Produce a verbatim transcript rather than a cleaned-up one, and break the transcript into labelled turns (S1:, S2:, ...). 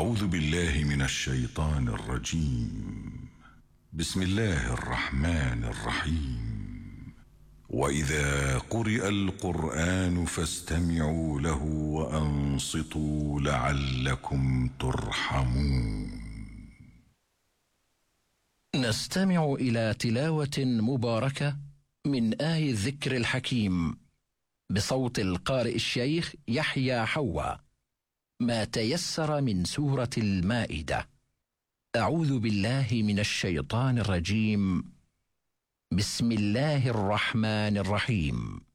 S1: أعوذ بالله من الشيطان الرجيم. بسم الله الرحمن الرحيم. وإذا قرئ القرآن فاستمعوا له وأنصتوا لعلكم ترحمون.
S2: نستمع إلى تلاوة مباركة من آي الذكر الحكيم بصوت القارئ الشيخ يحيى حوا، ما تيسر من سورة المائدة. أعوذ بالله من الشيطان الرجيم. بسم الله الرحمن الرحيم.